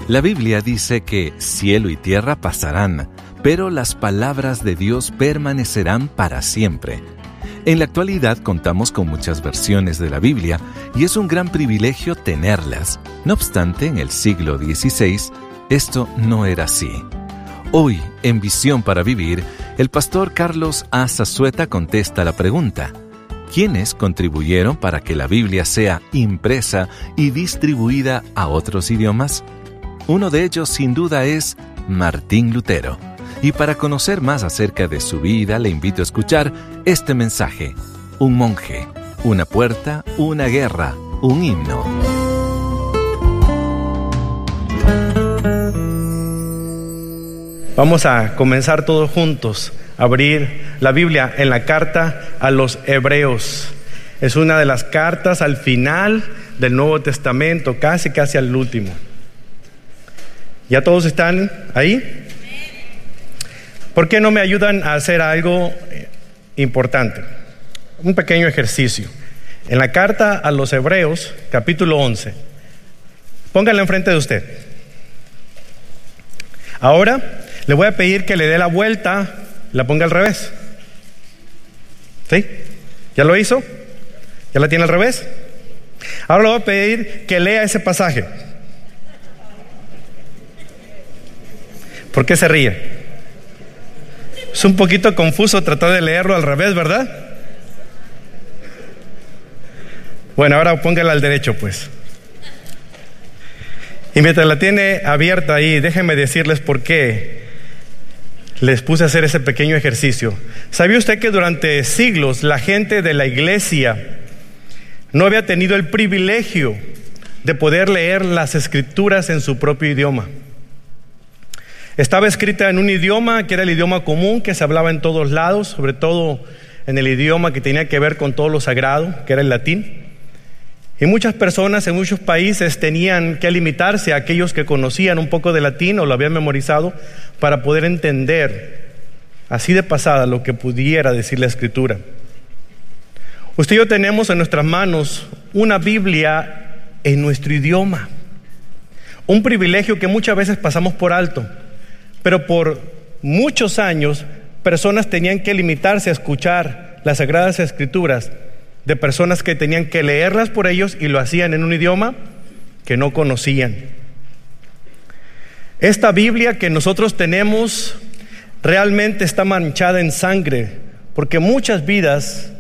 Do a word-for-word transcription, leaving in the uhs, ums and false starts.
La Biblia dice que cielo y tierra pasarán, pero las palabras de Dios permanecerán para siempre. En la actualidad contamos con muchas versiones de la Biblia y es un gran privilegio tenerlas. No obstante, en el siglo dieciséis, esto no era así. Hoy, en Visión para Vivir, el pastor Carlos A. Zazueta contesta la pregunta: ¿quiénes contribuyeron para que la Biblia sea impresa y distribuida a otros idiomas? Uno de ellos, sin duda, es Martín Lutero. Y para conocer más acerca de su vida, le invito a escuchar este mensaje: un monje, una puerta, una guerra, un himno. Vamos a comenzar todos juntos a abrir la Biblia en la carta a los Hebreos. Es una de las cartas al final del Nuevo Testamento, casi casi al último. ¿Ya todos están ahí? ¿Por qué no me ayudan a hacer algo importante? Un pequeño ejercicio. En la carta a los Hebreos, capítulo once, pónganla enfrente de usted. Ahora le voy a pedir que le dé la vuelta, la ponga al revés. ¿Sí? ¿Ya lo hizo? ¿Ya la tiene al revés? Ahora le voy a pedir que lea ese pasaje. ¿Por qué se ríe? Es un poquito confuso tratar de leerlo al revés, ¿verdad? Bueno, ahora póngala al derecho, pues. Y mientras la tiene abierta ahí, déjenme decirles por qué les puse a hacer ese pequeño ejercicio. ¿Sabía usted que durante siglos la gente de la iglesia no había tenido el privilegio de poder leer las escrituras en su propio idioma? Estaba escrita en un idioma que era el idioma común, que se hablaba en todos lados, sobre todo en el idioma que tenía que ver con todo lo sagrado, que era el latín. Y muchas personas en muchos países tenían que limitarse a aquellos que conocían un poco de latín o lo habían memorizado para poder entender así de pasada lo que pudiera decir la Escritura. Usted y yo tenemos en nuestras manos una Biblia en nuestro idioma, un privilegio que muchas veces pasamos por alto. Pero por muchos años, personas tenían que limitarse a escuchar las Sagradas Escrituras de personas que tenían que leerlas por ellos y lo hacían en un idioma que no conocían. Esta Biblia que nosotros tenemos realmente está manchada en sangre, porque muchas vidas